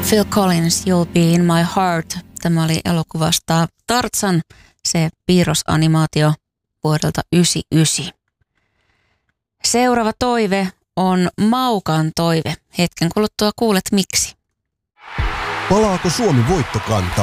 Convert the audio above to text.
Phil Collins, You'll Be in My Heart. Tämä oli elokuvasta Tarzan, se piirrosanimaatio vuodelta 1999. Seuraava toive on Maukan toive. Hetken kuluttua kuulet miksi. Palaako Suomi voittokantaan?